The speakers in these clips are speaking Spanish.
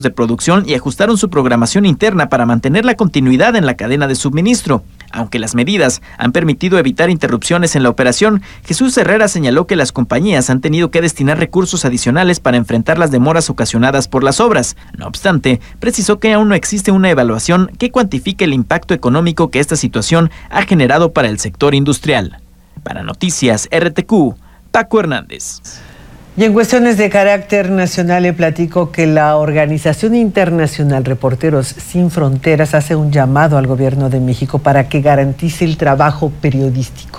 de producción y ajustaron su programación interna para mantener la continuidad en la cadena de suministro. Aunque las medidas han permitido evitar interrupciones en la operación, Jesús Herrera señaló que las compañías han tenido que destinar recursos adicionales para enfrentar las demoras ocasionadas por las obras. No obstante, precisó que aún no existe una evaluación que cuantifique el impacto económico que esta situación ha generado para el sector industrial. Para Noticias RTQ, Paco Hernández. Y en cuestiones de carácter nacional le platico que la Organización Internacional Reporteros Sin Fronteras hace un llamado al gobierno de México para que garantice el trabajo periodístico.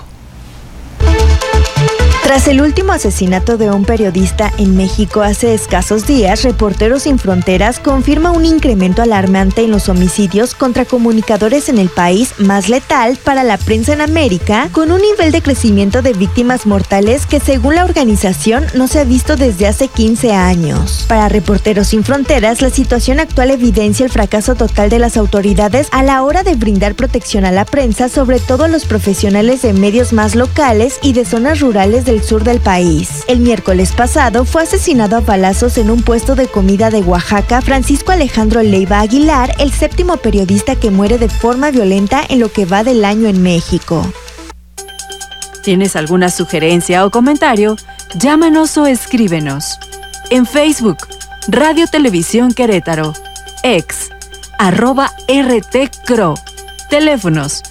Tras el último asesinato de un periodista en México hace escasos días, Reporteros Sin Fronteras confirma un incremento alarmante en los homicidios contra comunicadores en el país más letal para la prensa en América, con un nivel de crecimiento de víctimas mortales que, según la organización, no se ha visto desde hace 15 años. Para Reporteros Sin Fronteras, la situación actual evidencia el fracaso total de las autoridades a la hora de brindar protección a la prensa, sobre todo a los profesionales de medios más locales y de zonas rurales del sur del país. El miércoles pasado fue asesinado a balazos en un puesto de comida de Oaxaca Francisco Alejandro Leiva Aguilar, el séptimo periodista que muere de forma violenta en lo que va del año en México. ¿Tienes alguna sugerencia o comentario? Llámanos o escríbenos. En Facebook, Radio Televisión Querétaro, ex, @RTCRO. Teléfonos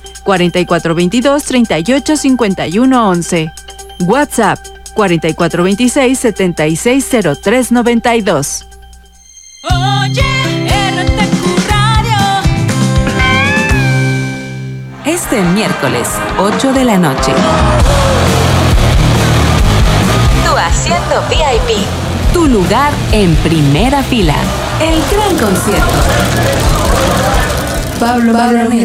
4422-385111. WhatsApp 4426-760392. Oye, RTQ Radio. Este miércoles, 8 de la noche. Tu asiento VIP. Tu lugar en primera fila. El gran concierto. Pablo